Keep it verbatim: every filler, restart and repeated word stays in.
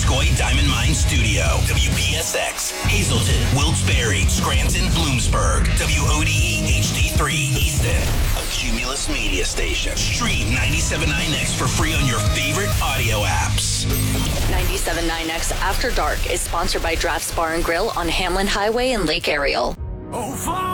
Missisquoi Diamond Mine Studio. W P S X, Hazleton, Wilkes-Barre, Scranton, Bloomsburg. W O D E H D three, Easton. A Cumulus Media Station. Stream ninety-seven point nine X for free on your favorite audio apps. ninety-seven point nine X After Dark is sponsored by Drafts Bar and Grill on Hamlin Highway in Lake Ariel. Oh,